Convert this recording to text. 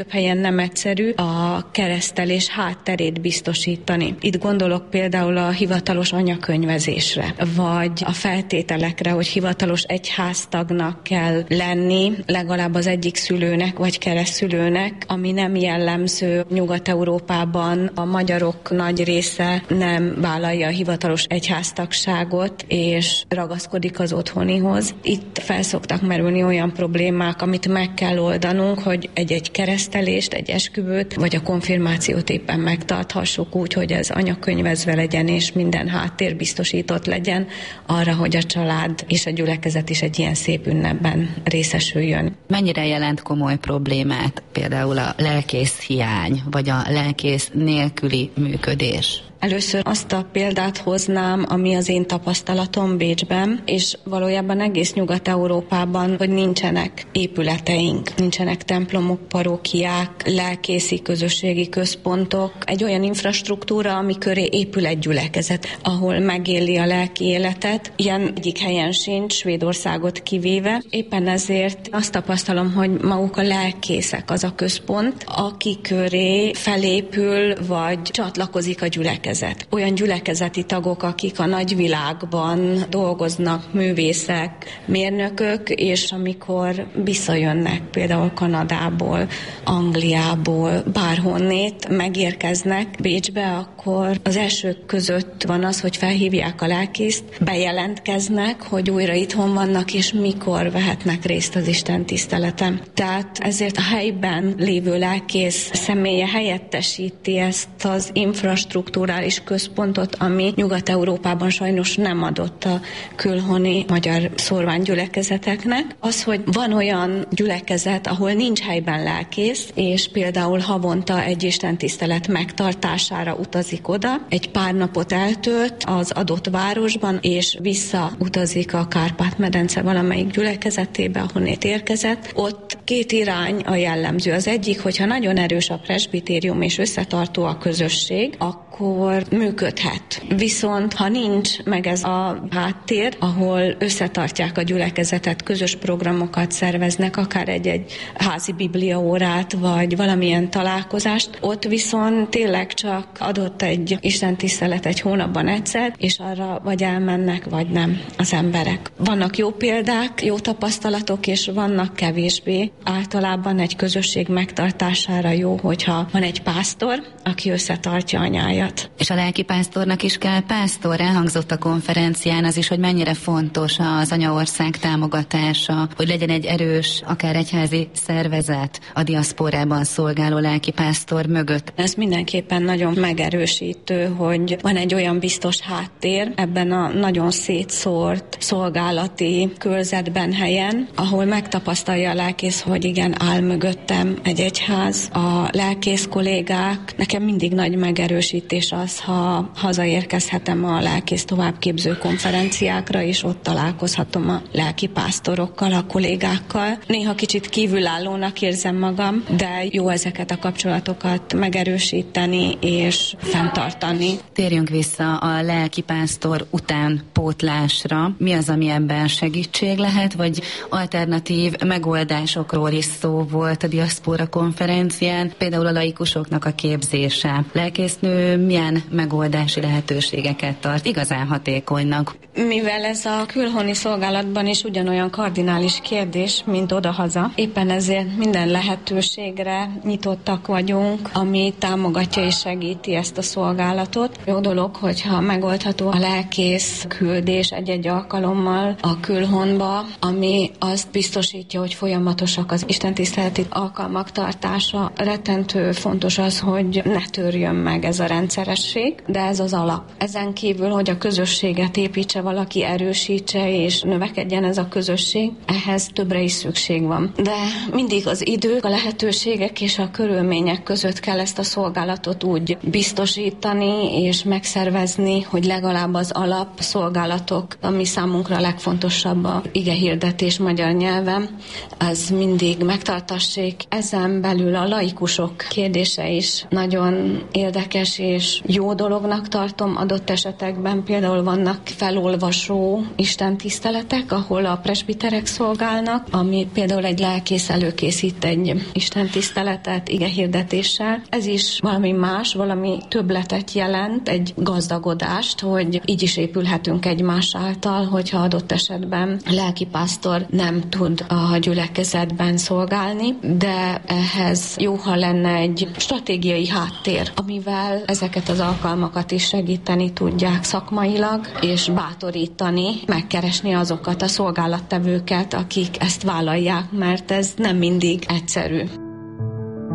Több helyen nem egyszerű a keresztelés hátterét biztosítani. Itt gondolok például a hivatalos anyakönyvezésre, vagy a feltételekre, hogy hivatalos egyháztagnak kell lenni, legalább az egyik szülőnek vagy keresztszülőnek, ami nem jellemző Nyugat-Európában. A magyarok nagy része nem vállalja a hivatalos egyháztagságot, és ragaszkodik az otthonihoz. Itt felszoktak merülni olyan problémák, amit meg kell oldanunk, hogy egy keresztelést, egy esküvőt, vagy a konfirmációt éppen megtarthassuk úgy, hogy ez anyakönyvezve legyen, és minden háttér biztosított legyen arra, hogy a család és a gyülekezet is egy ilyen szép ünnepben részesüljön. Mennyire jelent komoly problémát például a lelkész hiány, vagy a lelkész nélküli működés? Először azt a példát hoznám, ami az én tapasztalatom Bécsben, és valójában egész Nyugat-Európában, hogy nincsenek épületeink, nincsenek templomok, parókiák, lelkészi közösségi központok, egy olyan infrastruktúra, ami köré épül egy gyülekezet, ahol megéli a lelki életet. Ilyen egyik helyen sincs, Svédországot kivéve. Éppen ezért azt tapasztalom, hogy maguk a lelkészek az a központ, aki köré felépül, vagy csatlakozik a gyülekezet. Olyan gyülekezeti tagok, akik a nagyvilágban dolgoznak, művészek, mérnökök, és amikor visszajönnek például Kanadából, Angliából, bárhonnét megérkeznek Bécsbe, akkor az elsők között van az, hogy felhívják a lelkészt, bejelentkeznek, hogy újra itthon vannak, és mikor vehetnek részt az Isten tiszteleten. Tehát ezért a helyben lévő lelkész személye helyettesíti ezt az infrastruktúrális központot, ami Nyugat-Európában sajnos nem adott a külhoni magyar szórványgyülekezeteknek. Az, hogy van olyan gyülekezet, ahol nincs helyben lelkész, és például havonta egy istentisztelet megtartására utazik oda, egy pár napot eltölt az adott városban, és visszautazik a Kárpát-medence valamelyik gyülekezetébe, ahonnét érkezett. Ott két irány a jellemző. Az egyik, hogyha nagyon erős a presbitérium és összetartó a közösség, akkor működhet. Viszont ha nincs meg ez a háttér, ahol összetartják a gyülekezetet, közös programokat szerveznek, akár egy házi bibliaórát, vagy valamilyen találkozást, ott viszont tényleg csak adott egy istentisztelet egy hónapban egyszer, és arra vagy elmennek, vagy nem az emberek. Vannak jó példák, jó tapasztalatok, és vannak kevésbé. Általában egy közösség megtartására jó, hogyha van egy pásztor, aki összetartja a nyájat. És a lelkipásztornak is kell pásztor. Elhangzott a konferencián az is, hogy mennyire fontos az anyaország támogatása, hogy legyen egy erős, akár egyházi szervezet a diaszporában szolgáló lelkipásztor mögött. Ez mindenképpen nagyon megerősítő, hogy van egy olyan biztos háttér ebben a nagyon szétszórt szolgálati körzetben, helyen, ahol megtapasztalja a lelkész, hogy igen, áll mögöttem egy egyház, a lelkész kollégák. Nekem mindig nagy megerősítés az, ha hazaérkezhetem a lelkész továbbképző konferenciákra, és ott találkozhatom a lelkipásztorokkal, a kollégákkal. Néha kicsit kívülállónak érzem magam, de jó ezeket a kapcsolatokat megerősíteni és fenntartani. Térjünk vissza a lelkipásztor utánpótlásra. Mi az, ami ebben segítség lehet, vagy alternatív megoldásokról is szó volt a diaszpora konferencián, például a laikusoknak a képzése. Lelkésznő milyen megoldási lehetőségeket tart igazán hatékonynak? Mivel ez a külhoni szolgálatban is ugyanolyan kardinális kérdés, mint odahaza, éppen ezért minden lehetőségre nyitottak vagyunk, ami támogatja és segíti ezt a szolgálatot. Jó dolog, hogyha megoldható a lelkész küldés egy-egy alkalommal a külhonba, ami azt biztosítja, hogy folyamatosak az istentiszteleti alkalmak tartása. Rettentő fontos az, hogy ne törjön meg ez a rendszeresség, de ez az alap. Ezen kívül, hogy a közösséget építse valaki, erősítse és növekedjen ez a közösség, ehhez többre is szükség van. De mindig az idők, a lehetőségek és a körülmények között kell ezt a szolgálatot úgy biztosítani és megszervezni, hogy legalább az alapszolgálatok, ami számunkra a legfontosabb, a igehirdetés magyar nyelven, az mindig megtartassék. Ezen belül a laikusok kérdése is nagyon érdekes és jó dolognak tartom adott esetekben. Például vannak felolvasó istentiszteletek, ahol a presbiterek szolgálnak, ami például egy lelkész előkészít egy istentiszteletet igehirdetéssel. Ez is valami más, valami többletet jelent, egy gazdagodást, hogy így is épülhetünk egymás által, hogyha adott esetben lelkipásztor nem tud a gyülekezetben szolgálni, de ehhez jó, ha lenne egy stratégiai háttér, amivel ezeket az alkalmakat is segíteni tudják szakmailag, és bátorítani, megkeresni azokat a szolgálattevőket, akik ezt vállalják, mert ez nem mindig egyszerű.